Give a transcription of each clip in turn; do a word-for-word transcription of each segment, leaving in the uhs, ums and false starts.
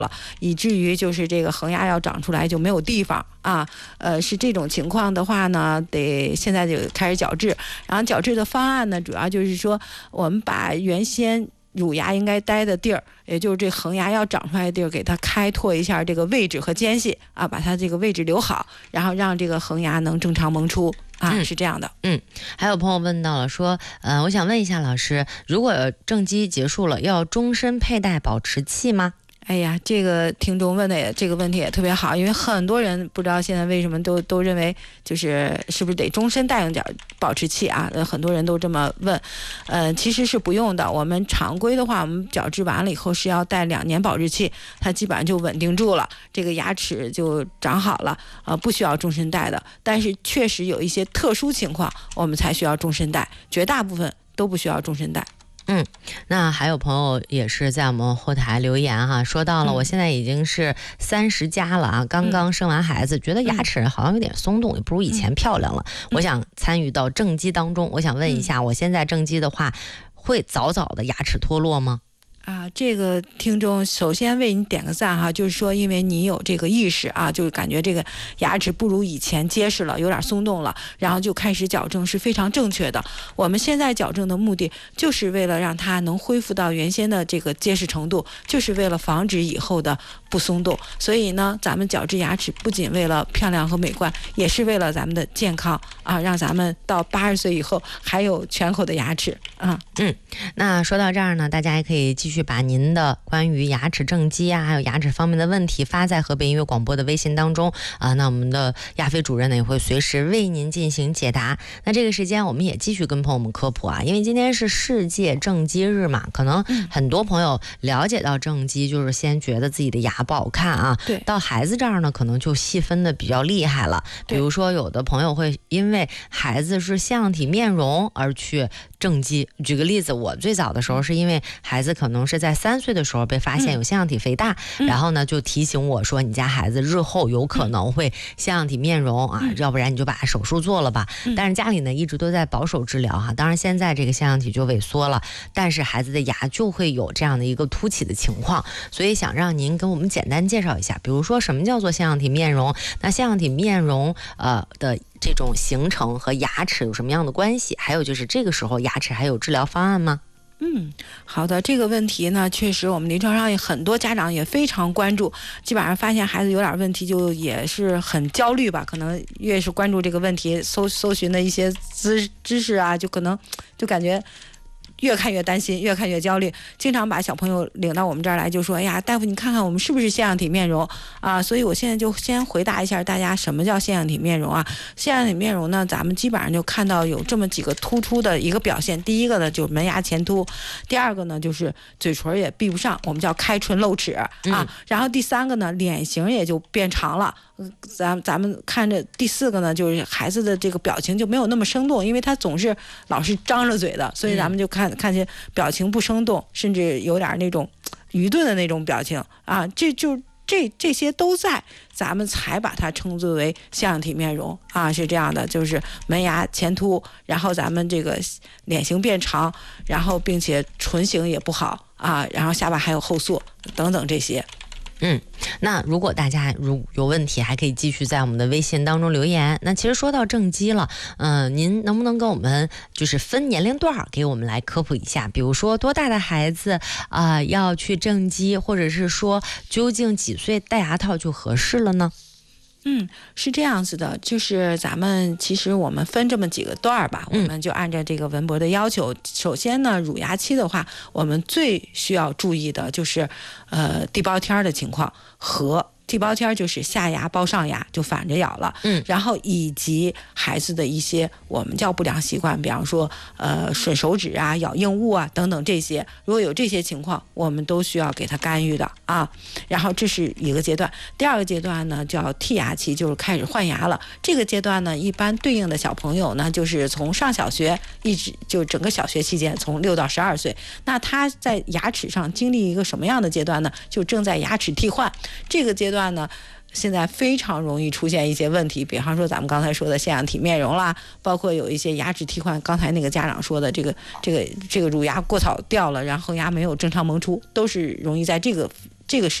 了，以至于就是这个恒牙要长出来就没有地方啊，呃，是这种情况的话呢，得现在就开始矫治。然后矫治的方案呢，主要就是说我们把原先乳牙应该待的地儿，也就是这恒牙要长出来的地儿，给它开拓一下这个位置和间隙啊，把它这个位置留好，然后让这个恒牙能正常萌出。啊， 嗯、 是这样的。 嗯，还有朋友问到了说，呃，我想问一下老师，如果正畸结束了，要终身佩戴保持器吗？ 哎呀，这个听众问的也这个问题也特别好，因为很多人不知道现在为什么都都认为就是是不是得终身戴用点保持器啊？呃，很多人都这么问，呃，其实是不用的。我们常规的话，我们矫治完了以后是要戴两年保质期，它基本上就稳定住了，这个牙齿就长好了，呃，不需要终身戴的。但是确实有一些特殊情况，我们才需要终身戴，绝大部分都不需要终身戴。 嗯，那还有朋友也是在我们后台留言哈，说到了，我现在已经是三十加了啊，刚刚生完孩子，觉得牙齿好像有点松动，也不如以前漂亮了。我想参与到正畸当中，我想问一下，我现在正畸的话，会早早的牙齿脱落吗？ 啊，这个听众首先为你点个赞哈，就是说因为你有这个意识啊，就是感觉这个牙齿不如以前结实了，有点松动了，然后就开始矫正是非常正确的。我们现在矫正的目的就是为了让它能恢复到原先的这个结实程度，就是为了防止以后的不松动。所以呢，咱们矫治牙齿不仅为了漂亮和美观，也是为了咱们的健康啊，让咱们到八十岁以后还有全口的牙齿啊。 嗯，那说到这儿呢，大家也可以继续把您的关于牙齿正畸啊，还有牙齿方面的问题发在河北音乐广播的微信当中啊。那我们的亚飞主任呢也会随时为您进行解答。那这个时间我们也继续跟朋友们科普啊，因为今天是世界正畸日嘛，可能很多朋友了解到正畸就是先觉得自己的牙不好看啊， 对， 到孩子这儿呢可能就细分的比较厉害了。比如说有的朋友会因为孩子是腺样体面容而去正畸。举个例子，我最早的时候是因为孩子可能是在三岁的时候被发现有腺样体肥大、嗯、然后呢就提醒我说你家孩子日后有可能会腺样体面容啊、嗯，要不然你就把手术做了吧、嗯、但是家里呢一直都在保守治疗哈，当然现在这个腺样体就萎缩了，但是孩子的牙就会有这样的一个凸起的情况，所以想让您跟我们简单介绍一下，比如说什么叫做腺样体面容，那腺样体面容呃的这种形成和牙齿有什么样的关系，还有就是这个时候牙齿还有治疗方案吗？ 嗯，好的，这个问题呢，确实我们临床上很多家长也非常关注，基本上发现孩子有点问题就也是很焦虑吧，可能越是关注这个问题，搜搜寻的一些知知识啊，就可能就感觉越看越担心，越看越焦虑，经常把小朋友领到我们这儿来，就说哎呀，大夫你看看我们是不是腺样体面容啊？所以我现在就先回答一下大家什么叫腺样体面容啊？腺样体面容呢，咱们基本上就看到有这么几个突出的一个表现，第一个呢就是门牙前凸，第二个呢就是嘴唇也闭不上，我们叫开唇露齿啊、嗯、然后第三个呢脸型也就变长了，咱咱们看着第四个呢就是孩子的这个表情就没有那么生动，因为他总是老是张着嘴的，所以咱们就看看见表情不生动，甚至有点那种愚钝的那种表情啊，这就这这些都在，咱们才把它称之为腺样体面容啊，是这样的，就是门牙前凸，然后咱们这个脸型变长，然后并且唇形也不好啊，然后下巴还有后缩等等这些。 嗯，那如果大家如有问题，还可以继续在我们的微信当中留言。那其实说到正畸了，嗯、呃，您能不能跟我们就是分年龄段给我们来科普一下？比如说多大的孩子啊、呃、要去正畸，或者是说究竟几岁戴牙套就合适了呢？ 嗯，是这样子的，就是咱们其实我们分这么几个段儿吧，我们就按照这个文博的要求。首先呢，乳牙期的话，我们最需要注意的就是呃地包天的情况和。地包天就是下牙包上牙，就反着咬了。嗯，然后以及孩子的一些我们叫不良习惯，比方说呃吮手指啊、咬硬物啊等等这些，如果有这些情况，我们都需要给他干预的啊。然后这是一个阶段，第二个阶段呢叫剔牙期，就是开始换牙了。这个阶段呢，一般对应的小朋友呢，就是从上小学一直就整个小学期间，从六到十二岁。那他在牙齿上经历一个什么样的阶段呢？就正在牙齿替换这个阶段。呢，现在非常容易出现一些问题，比方说咱们刚才说的腺样体面容啦，包括有一些牙齿替换，刚才那个家长说的这个这个这个乳牙过早掉了，然后牙没有正常萌出，都是容易在这个这个时间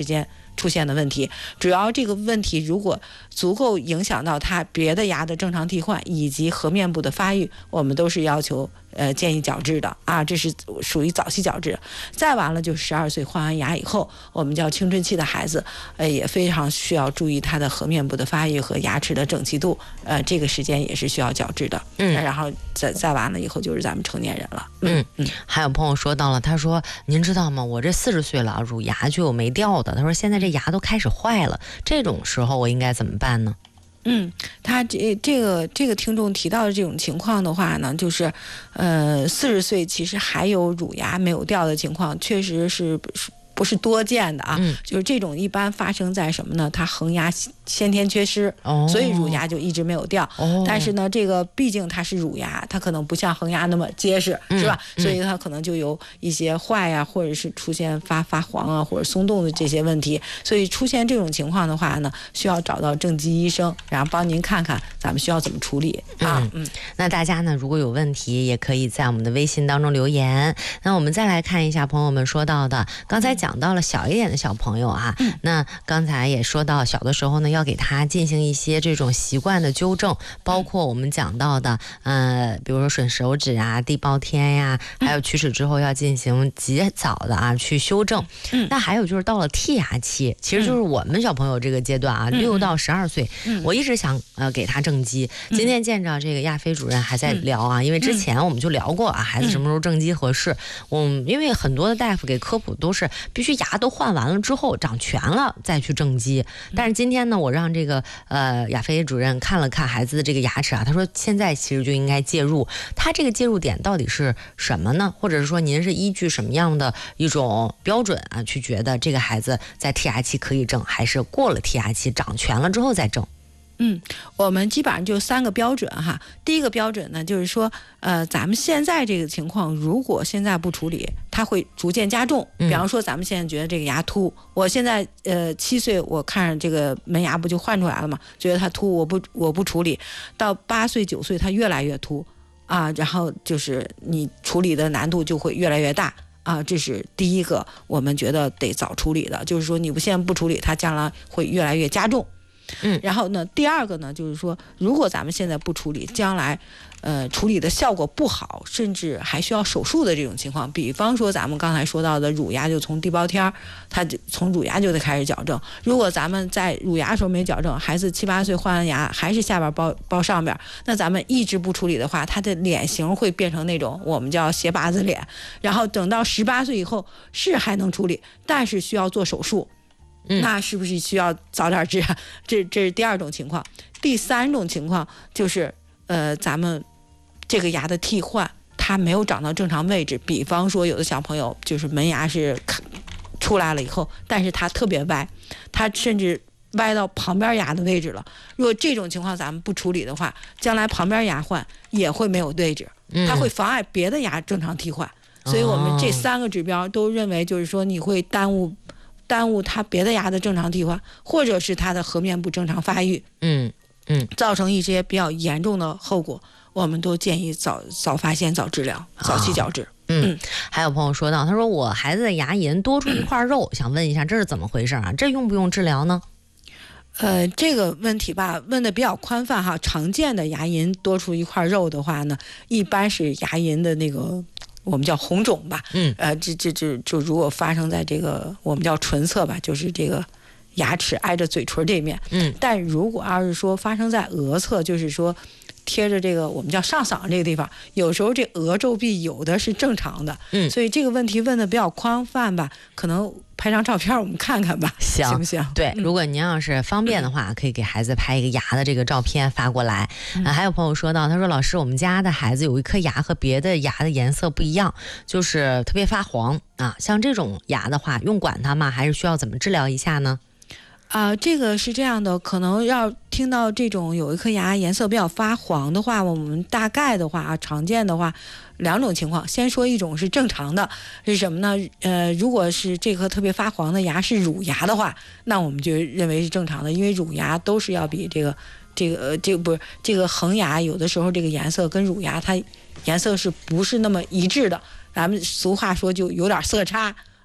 出现的问题。主要这个问题如果足够影响到他别的牙的正常替换以及颌面部的发育，我们都是要求呃建议矫治的啊，这是属于早期矫治。再完了就是十二岁换完牙以后，我们叫青春期的孩子，呃也非常需要注意他的颌面部的发育和牙齿的整齐度，呃这个时间也是需要矫治的。嗯，然后再再完了以后就是咱们成年人了。 嗯嗯，还有朋友说到了，他说您知道吗？我这四十岁了，乳牙就有没掉的。他说现在这牙都开始坏了，这种时候我应该怎么办呢？ 嗯，他这这个这个听众提到的这种情况的话呢，就是，呃，四十岁其实还有乳牙没有掉的情况，确实是不是多见的啊？嗯、就是这种一般发生在什么呢？他恒牙先天缺失，哦、所以乳牙就一直没有掉。哦、但是呢，这个毕竟它是乳牙，它可能不像恒牙那么结实，嗯、是吧？嗯、所以它可能就有一些坏呀、啊，或者是出现发发黄啊，或者松动的这些问题。所以出现这种情况的话呢，需要找到正畸医生，然后帮您看看咱们需要怎么处理啊。嗯， 嗯那大家呢，如果有问题，也可以在我们的微信当中留言。那我们再来看一下朋友们说到的，刚才讲到了小一点的小朋友啊，嗯、那刚才也说到小的时候呢，要给他进行一些这种习惯的纠正，包括我们讲到的，呃，比如说吮手指啊、地包天呀，还有龋齿之后要进行及早的啊去修正。嗯、那还有就是到了剔牙期，其实就是我们小朋友这个阶段啊，六、嗯、到十二岁，嗯、我一直想呃给他正畸。嗯、今天见着这个亚飞主任还在聊啊，嗯、因为之前我们就聊过啊，孩子什么时候正畸合适。我们因为很多的大夫给科普都是必须牙都换完了之后长全了再去正畸，但是今天呢，我让这个呃亚飞主任看了看孩子的这个牙齿啊，他说现在其实就应该介入，他这个介入点到底是什么呢？或者是说您是依据什么样的一种标准啊，去觉得这个孩子在剔牙期可以正，还是过了剔牙期长全了之后再正？ 嗯，我们基本上就三个标准哈。第一个标准呢，就是说，呃，咱们现在这个情况，如果现在不处理，它会逐渐加重。比方说，咱们现在觉得这个牙凸，我现在呃七岁，我看着这个门牙不就换出来了吗？觉得它凸，我不我不处理，到八岁九岁它越来越凸啊，然后就是你处理的难度就会越来越大。啊，这是第一个，我们觉得得早处理的，就是说你不现在不处理，它将来会越来越加重。嗯，然后呢，第二个呢，就是说，如果咱们现在不处理，将来，呃，处理的效果不好，甚至还需要手术的这种情况，比方说咱们刚才说到的乳牙，就从地包天儿，它就从乳牙就得开始矫正。如果咱们在乳牙时候没矫正，孩子七八岁换完牙还是下边包包上边，那咱们一直不处理的话，他的脸型会变成那种我们叫斜八字脸，然后等到十八岁以后是还能处理，但是需要做手术。那是不是需要早点治？这这是第二种情况。第三种情况就是，呃，咱们这个牙的替换，它没有长到正常位置。比方说，有的小朋友就是门牙是出来了以后，但是它特别歪，它甚至歪到旁边牙的位置了。如果这种情况咱们不处理的话，将来旁边牙换也会没有位置，它会妨碍别的牙正常替换。所以我们这三个指标都认为，就是说你会耽误。耽误他别的牙的正常替换，或者是他的颌面部正常发育，嗯嗯，造成一些比较严重的后果，我们都建议早早发现、早治疗、早期矫治。 嗯，还有朋友说到，他说我孩子的牙龈多出一块肉，嗯、想问一下这是怎么回事啊？这用不用治疗呢？ 呃，这个问题吧，问的比较宽泛哈。常见的牙龈多出一块肉的话呢，一般是牙龈的那个。我们叫红肿吧，嗯，呃，这这这就如果发生在这个我们叫唇侧吧，就是这个牙齿挨着嘴唇这面，嗯，但如果要是说发生在额侧，就是说贴着这个我们叫上嗓这个地方，有时候这额皱壁有的是正常的，嗯，所以这个问题问的比较宽泛吧，可能拍张照片我们看看吧， 行行不行？ 对，如果您要是方便的话，嗯、可以给孩子拍一个牙的这个照片发过来。嗯、啊，还有朋友说到，他说老师，我们家的孩子有一颗牙和别的牙的颜色不一样，就是特别发黄啊，像这种牙的话，用管它吗？还是需要怎么治疗一下呢？ 啊、呃，这个是这样的，可能要听到这种有一颗牙颜色比较发黄的话，我们大概的话，常见的话，两种情况。先说一种是正常的，是什么呢？呃，如果是这颗特别发黄的牙是乳牙的话，那我们就认为是正常的，因为乳牙都是要比这个这个呃这个不是这个恒牙，有的时候这个颜色跟乳牙它颜色是不是那么一致的？咱们俗话说就有点色差。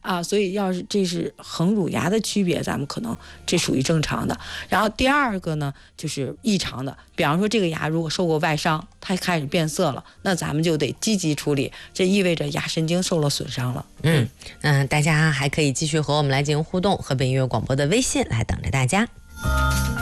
啊，所以要是这是横乳牙的区别，咱们可能这属于正常的。然后第二个呢，就是异常的，比方说这个牙如果受过外伤，它开始变色了，那咱们就得积极处理，这意味着牙神经受了损伤了。 嗯嗯、呃，大家还可以继续和我们来进行互动，河北音乐广播的微信来等着大家。